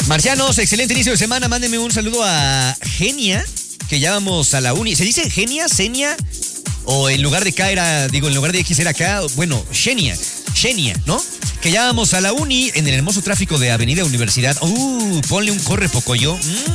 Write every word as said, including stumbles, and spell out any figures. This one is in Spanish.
Marcianos, excelente inicio de semana. Mándenme un saludo a Genia, que ya vamos a la uni. ¿Se dice Genia, Senia? O en lugar de K era, digo, en lugar de X era K. Bueno, Xenia, Xenia, ¿no? Que ya vamos a la uni en el hermoso tráfico de Avenida Universidad. Uh, ponle un corre pocoyo. Mm.